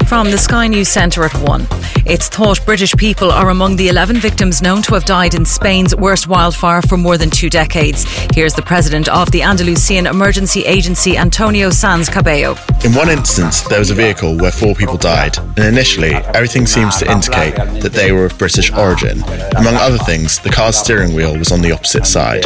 From the Sky News Centre at 1. It's thought British people are among the 11 victims known to have died in Spain's worst wildfire for more than 2 decades. Here's the president of the Andalusian Emergency Agency, Antonio Sanz Cabello. In one instance, there was a vehicle where 4 people died, and initially, everything seems to indicate that they were of British origin. Among other things, the car's steering wheel was on the opposite side.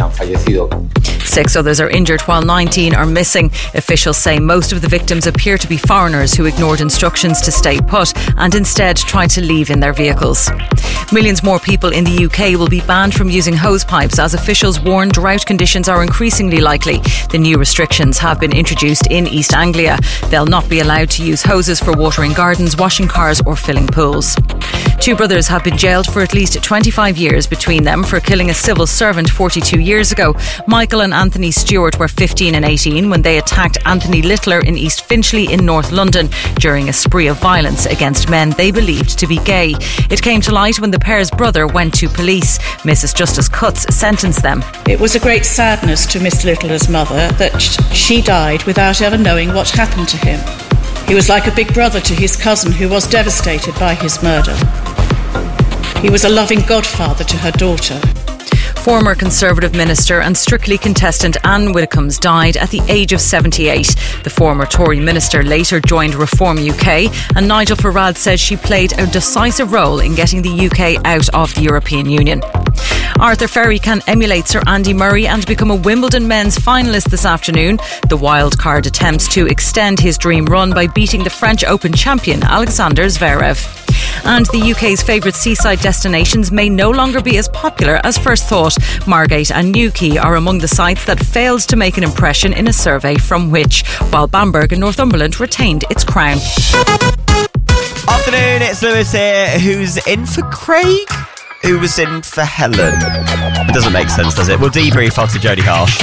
6 others are injured while 19 are missing. Officials say most of the victims appear to be foreigners who ignored instructions to stay put and instead tried to leave in their vehicles. Millions more people in the UK will be banned from using hose pipes as officials warn drought conditions are increasingly likely. The new restrictions have been introduced in East Anglia. They'll not be allowed to use hoses for watering gardens, washing cars or filling pools. 2 brothers have been jailed for at least 25 years between them for killing a civil servant 42 years ago. Michael and Anthony Stewart were 15 and 18 when they attacked Anthony Littler in East Finchley in North London during a spree of violence against men they believed to be gay. It came to light when the pair's brother went to police. Mrs. Justice Cutts sentenced them. It was a great sadness to Mr. Littler's mother that she died without ever knowing what happened to him. He was like a big brother to his cousin who was devastated by his murder. He was a loving godfather to her daughter. Former Conservative minister and Strictly contestant Anne Widdecombe died at the age of 78. The former Tory minister later joined Reform UK, and Nigel Farage says she played a decisive role in getting the UK out of the European Union. Arthur Ferry can emulate Sir Andy Murray and become a Wimbledon men's finalist this afternoon. The wildcard attempts to extend his dream run by beating the French Open champion Alexander Zverev. And the UK's favourite seaside destinations may no longer be as popular as first thought. Margate and Newquay are among the sites that failed to make an impression in a survey from Which, while Bamberg and Northumberland retained its crown. Afternoon, it's Lewis here, who's in for Craig, who was in for Helen. It doesn't make sense, does it? We'll debrief after Jodie Harsh.